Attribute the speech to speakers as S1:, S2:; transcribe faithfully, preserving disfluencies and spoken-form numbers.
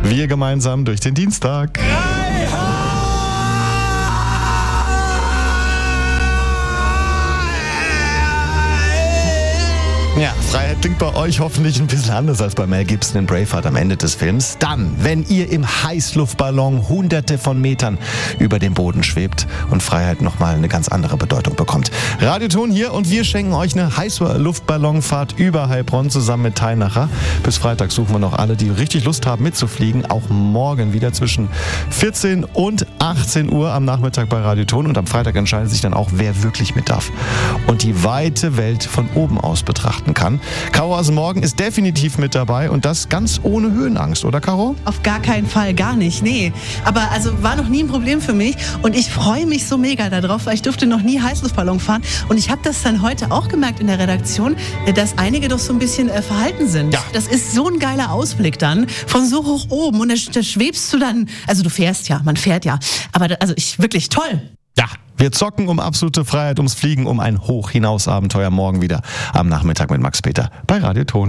S1: Wir gemeinsam durch den Dienstag. Ja, Freiheit klingt bei euch hoffentlich ein bisschen anders als bei Mel Gibson in Braveheart am Ende des Films. Dann, wenn ihr im Heißluftballon hunderte von Metern über dem Boden schwebt und Freiheit nochmal eine ganz andere Bedeutung bekommt. Radioton hier und wir schenken euch eine Heißluftballonfahrt über Heilbronn zusammen mit Teilnacher. Bis Freitag suchen wir noch alle, die richtig Lust haben mitzufliegen. Auch morgen wieder zwischen vierzehn und achtzehn Uhr am Nachmittag bei Radioton. Und am Freitag entscheidet sich dann auch, wer wirklich mit darf und die weite Welt von oben aus betrachten kann. Caro aus dem Morgen ist definitiv mit dabei und das ganz ohne Höhenangst, oder Caro?
S2: Auf gar keinen Fall, gar nicht, nee. Aber also war noch nie ein Problem für mich und ich freue mich so mega darauf, weil ich durfte noch nie Heißluftballon fahren und ich habe das dann heute auch gemerkt in der Redaktion, dass einige doch so ein bisschen äh, verhalten sind.
S1: Ja.
S2: Das ist so ein geiler Ausblick dann, von so hoch oben und da, da schwebst du dann, also du fährst ja, man fährt ja, aber da, also ich, wirklich toll.
S1: Ja, wir zocken um absolute Freiheit, ums Fliegen, um ein Hoch-Hinaus-Abenteuer morgen wieder am Nachmittag mit Max Peter bei Radioton.